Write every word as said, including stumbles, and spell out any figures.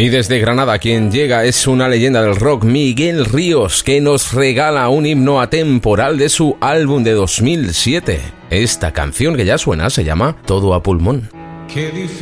Y desde Granada quien llega es una leyenda del rock, Miguel Ríos, que nos regala un himno atemporal de su álbum de dos mil siete. Esta canción que ya suena se llama Todo a pulmón. Qué difícil